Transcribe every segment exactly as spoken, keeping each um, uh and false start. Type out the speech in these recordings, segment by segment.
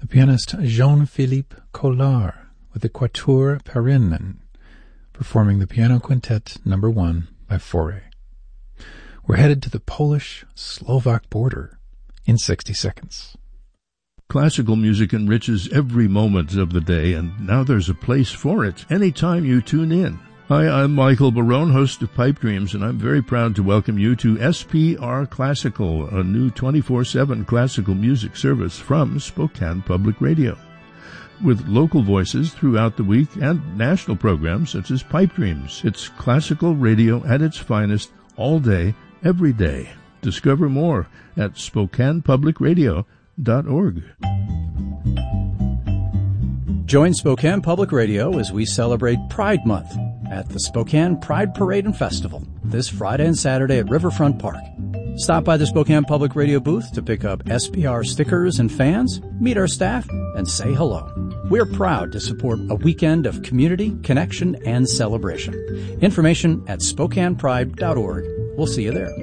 pianist Jean-Philippe Collard with the Quatuor Perinen, performing the Piano Quintet number one by Fauré. We're headed to the Polish-Slovak border in sixty seconds. Classical music enriches every moment of the day, and now there's a place for it anytime you tune in. Hi, I'm Michael Barone, host of Pipe Dreams, and I'm very proud to welcome you to S P R Classical, a new twenty-four seven classical music service from Spokane Public Radio. With local voices throughout the week and national programs such as Pipe Dreams, it's classical radio at its finest all day, every day. Discover more at spokane public radio dot org. Join Spokane Public Radio as we celebrate Pride Month at the Spokane Pride Parade and Festival this Friday and Saturday at Riverfront Park. Stop by the Spokane Public Radio booth to pick up S P R stickers and fans, meet our staff, and say hello. We're proud to support a weekend of community, connection, and celebration. Information at spokane pride dot org. We'll see you there.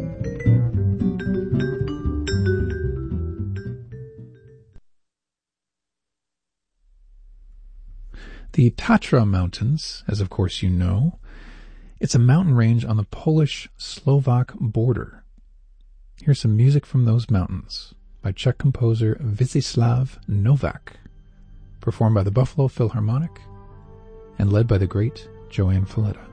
The Tatra Mountains, as of course you know, it's a mountain range on the Polish-Slovak border. Here's some music from those mountains by Czech composer Vítislav Novák, performed by the Buffalo Philharmonic and led by the great Joanne Falletta.